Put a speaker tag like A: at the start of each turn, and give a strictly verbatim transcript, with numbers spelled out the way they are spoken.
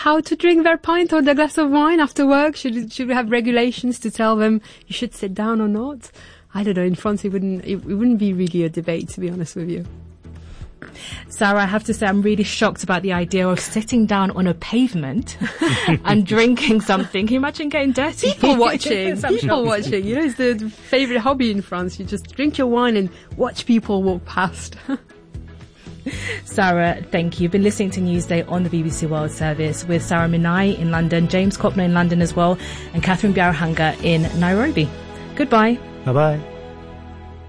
A: how to drink their pint or their glass of wine after work. Should should we have regulations to tell them you should sit down or not? I don't know. In France, it wouldn't it, it wouldn't be really a debate, to be honest with you.
B: Sarah, I have to say I'm really shocked about the idea of sitting down on a pavement and drinking something. Can you imagine getting dirty?
A: People watching. People watching. You know, it's the, the favorite hobby in France. You just drink your wine and watch people walk past.
B: Sarah, thank you. You've been listening to Newsday on the B B C World Service with Sarah Minai in London, James Kopner in London as well, and Catherine Biarahanga in Nairobi. Goodbye.
C: Bye-bye.